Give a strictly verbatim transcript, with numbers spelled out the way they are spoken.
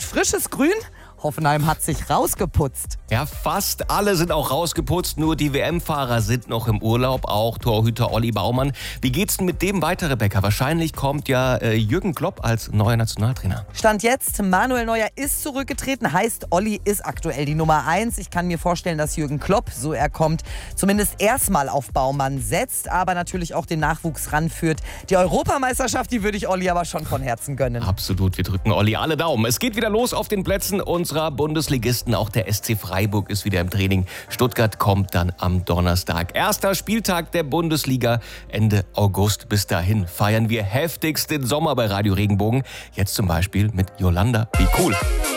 frisches Grün. Hoffenheim hat sich rausgeputzt. Ja, fast alle sind auch rausgeputzt, nur die W M-Fahrer sind noch im Urlaub, auch Torhüter Olli Baumann. Wie geht's denn mit dem weiter, Rebecca? Wahrscheinlich kommt ja äh, Jürgen Klopp als neuer Nationaltrainer. Stand jetzt, Manuel Neuer ist zurückgetreten, heißt Olli ist aktuell die Nummer eins. Ich kann mir vorstellen, dass Jürgen Klopp, so er kommt, zumindest erstmal auf Baumann setzt, aber natürlich auch den Nachwuchs ranführt. Die Europameisterschaft, die würde ich Olli aber schon von Herzen gönnen. Absolut, wir drücken Olli alle Daumen. Es geht wieder los auf den Plätzen unserer Bundesligisten. Auch der S C Freiburg ist wieder im Training. Stuttgart kommt dann am Donnerstag. Erster Spieltag der Bundesliga Ende August. Bis dahin feiern wir heftigst den Sommer bei Radio Regenbogen. Jetzt zum Beispiel mit Yolanda. Wie cool.